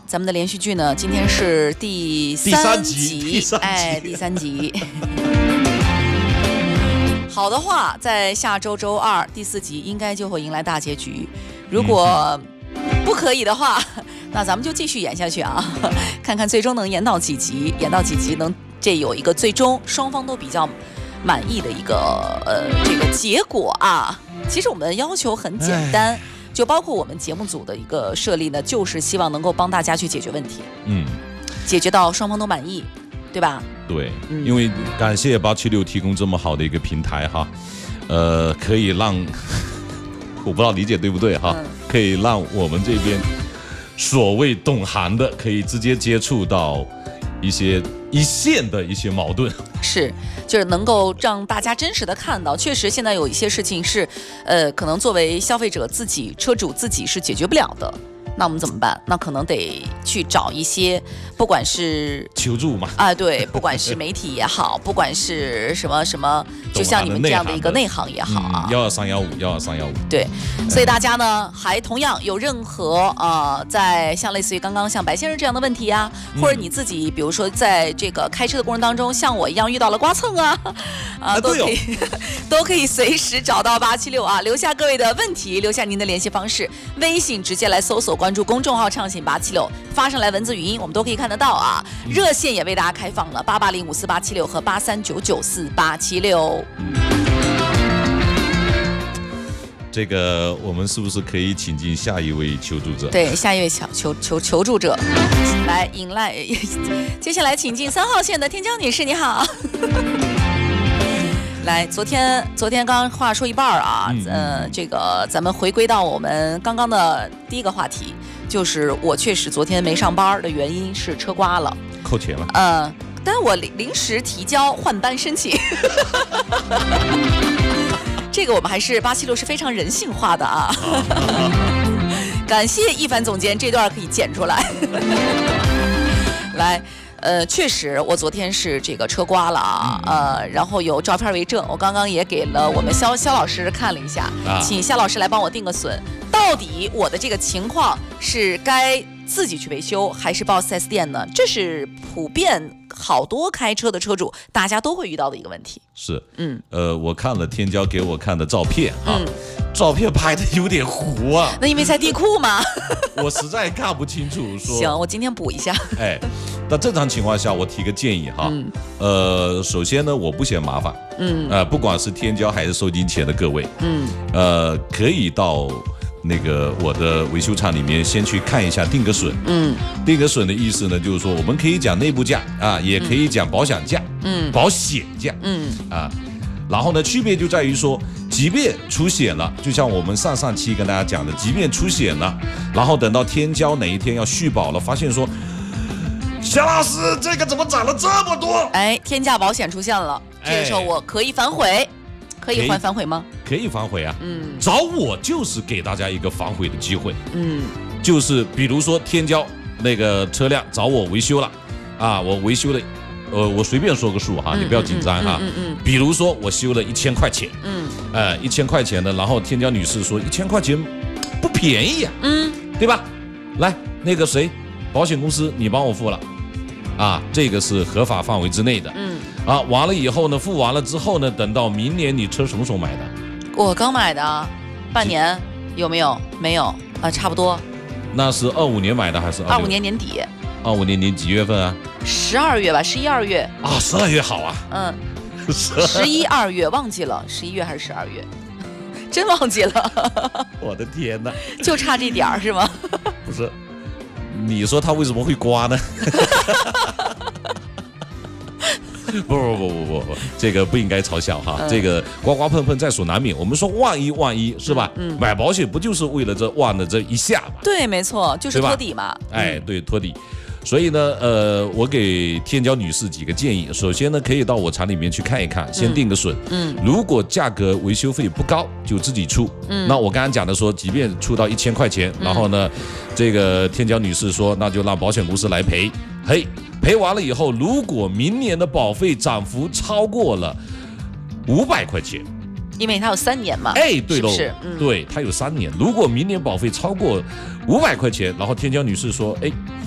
咱们的连续剧呢，今天是第三集，第三集。好的话，在下周周二第4集应该就会迎来大结局。如果不可以的话，那咱们就继续演下去啊，看看最终能演到几集，能这有一个最终双方都比较满意的一个这个结果啊。其实我们的要求很简单。就包括我们节目组的一个设立呢，就是希望能够帮大家去解决问题，解决到双方都满意，对吧？ 对，因为感谢876提供这么好的一个平台哈，可以让我不知道理解对不对哈，可以让我们这边所谓懂行的可以直接接触到一些一线的一些矛盾， 是，就是能够让大家真实的看到，确实现在有一些事情是，可能作为消费者自己、车主自己是解决不了的，那我们怎么办？那可能得去找一些，不管是求助嘛， 对，不管是媒体也好，不管是什么，就像你们这样的一个内行也好啊 ，12315， 对，所以大家呢，还同样有任何在像类似于刚刚像白先生这样的问题啊，或者你自己，比如说在这个开车的过程当中，像我一样遇到了刮蹭都可以随时找到876啊，留下各位的问题，留下您的联系方式，微信直接来搜索关注公众号畅行876，发上来文字语音，我们都可以看得到啊。热线也为大家开放了88054876和83994876。 这个我们是不是可以请进下一位求助者？ 对，下一位求助者，来迎来，接下来请进3号线的天骄女士，你好。来，昨天刚刚话说一半啊，这个咱们回归到我们刚刚的第一个话题，就是我确实昨天没上班的原因是车刮了， 扣钱了。 但我临时提交换班申请。这个我们还是876是非常人性化的啊。感谢一凡总监，这段可以剪出来。来。确实，我昨天是这个车刮了啊，然后有照片为证，我刚刚也给了我们肖老师看了一下，请肖老师来帮我定个损，到底我的这个情况是该自己去维修还是报 4S 店呢？这是普遍好多开车的车主大家都会遇到的一个问题。 是，我看了天骄给我看的照片哈，照片拍的有点糊啊。 那因为在地库嘛， 我实在看不清楚。 行，我今天补一下。 那正常情况下，我提个建议哈，首先呢，我不嫌麻烦，不管是天骄还是收金钱的各位，可以到那个我的维修厂里面先去看一下定个损，定个损的意思呢，就是说我们可以讲内部价啊，也可以讲保险价，保险价，然后呢，区别就在于说，即便出险了，就像我们上期跟大家讲的，即便出险了，然后等到天骄哪一天要续保了，发现说，肖老师这个怎么涨了这么多？ 天价保险出现了，这个时候我可以反悔。可以反悔吗？ 可以反悔啊，找我就是给大家一个反悔的机会，就是比如说天骄那个车辆找我维修了，我维修了，我随便说个数哈，你不要紧张哈，比如说我修了1000块钱，1000块钱的，然后天骄女士说1000块钱不便宜呀，对吧？来，那个谁，保险公司你帮我付了，这个是合法范围之内的，完了以后呢，付完了之后呢，等到明年你车什么时候买的？ 我刚买的，半年，有没有？没有差不多。 那是25年买的还是 25年年底 ？25年年几月份啊 ？12月吧，11、2月。 12月好啊。 11、2月忘记了，11月还是12月？真忘记了。 我的天哪！ 就差这点儿是吗？ 不是，你说他为什么会刮呢？不，这个不应该嘲笑哈，这个刮刮碰碰在所难免。我们说万一是吧？买保险不就是为了这万的这一下嘛？ 对，没错，就是托底嘛。 对，托底。所以呢，我给天骄女士几个建议。首先呢，可以到我厂里面去看一看，先定个损。如果价格维修费不高，就自己出。那我刚刚讲的说，即便出到1000块钱，然后呢，这个天骄女士说，那就让保险公司来赔。赔完了以后，如果明年的保费涨幅超过了500块钱， 因为它有3年嘛。 对喽，对，它有3年。如果明年保费超过500块钱，然后天骄女士说，